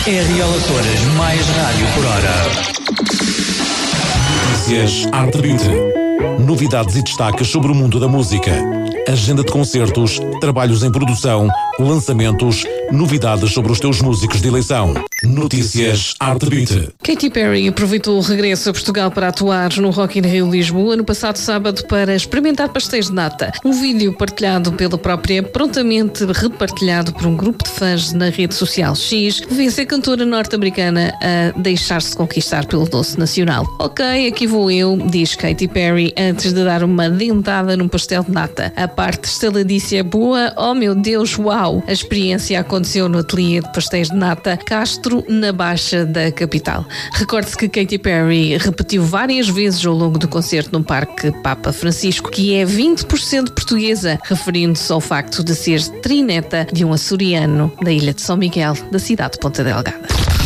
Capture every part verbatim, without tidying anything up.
R L Açores, mais rádio por hora. Notícias Arte vinte. Novidades e destaques sobre o mundo da música. Agenda de concertos, trabalhos em produção, lançamentos, novidades sobre os teus músicos de eleição. Notícias Arte vinte. Katy Perry aproveitou o regresso a Portugal para atuar no Rock in Rio Lisboa no passado sábado para experimentar pastéis de nata. Um vídeo partilhado pela própria, prontamente repartilhado por um grupo de fãs na rede social X, vê-se a cantora norte-americana a deixar-se conquistar pelo doce nacional. Ok, aqui vou eu, diz Katy Perry antes de dar uma dentada num pastel de nata. A parte estaladiça é boa, oh meu Deus, uau! A experiência aconteceu no ateliê de pastéis de nata Castro, na Baixa da capital. Recorde-se que Katy Perry repetiu várias vezes ao longo do concerto no Parque Papa Francisco que é vinte por cento portuguesa, referindo-se ao facto de ser trineta de um açoriano da ilha de São Miguel, da cidade de Ponta Delgada.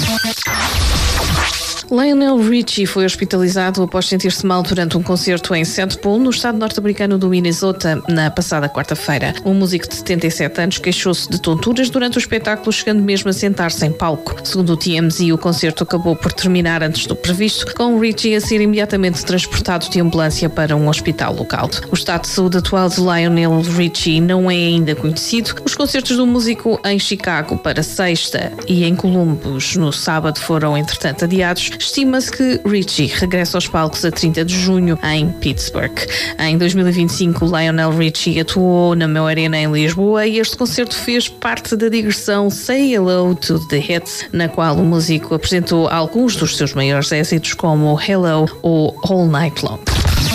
Lionel Richie foi hospitalizado após sentir-se mal durante um concerto em Saint Paul, no estado norte-americano do Minnesota, na passada quarta-feira. Um músico de setenta e sete anos queixou-se de tonturas durante o espetáculo, chegando mesmo a sentar-se em palco. Segundo o T M Z, o concerto acabou por terminar antes do previsto, com Richie a ser imediatamente transportado de ambulância para um hospital local. O estado de saúde atual de Lionel Richie não é ainda conhecido. Os concertos do músico em Chicago para sexta e em Columbus no sábado foram, entretanto, adiados. Estima-se que Richie regressa aos palcos a trinta de junho em Pittsburgh. Em dois mil e vinte e cinco, Lionel Richie atuou na Meu Arena em Lisboa e este concerto fez parte da digressão Say Hello to the Hits, na qual o músico apresentou alguns dos seus maiores êxitos como Hello ou All Night Long.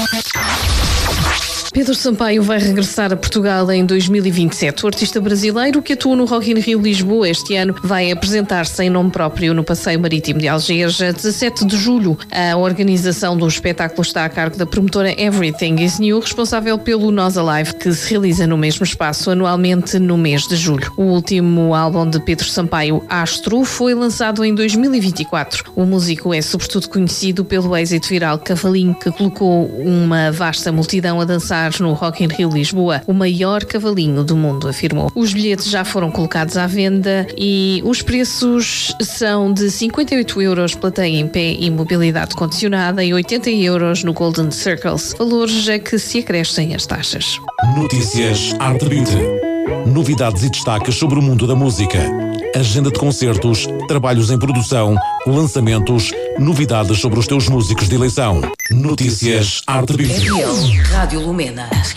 Pedro Sampaio vai regressar a Portugal em dois mil e vinte e sete. O artista brasileiro que atuou no Rock in Rio Lisboa este ano vai apresentar-se em nome próprio no Passeio Marítimo de Algés a dezassete de julho. A organização do espetáculo está a cargo da promotora Everything is New, responsável pelo Nós Alive, que se realiza no mesmo espaço anualmente no mês de julho. O último álbum de Pedro Sampaio, Astro, foi lançado em dois mil e vinte e quatro. O músico é sobretudo conhecido pelo êxito viral Cavalinho, que colocou uma vasta multidão a dançar no Rock in Rio Lisboa, o maior cavalinho do mundo, afirmou. Os bilhetes já foram colocados à venda e os preços são de cinquenta e oito euros plateia em pé e mobilidade condicionada e oitenta euros no Golden Circles, valores a que se acrescem as taxas. Notícias Arte vinte. Novidades e destaques sobre o mundo da música. Agenda de concertos, trabalhos em produção, lançamentos, novidades sobre os teus músicos de eleição. Notícias Arte vinte. Rádio Lumena.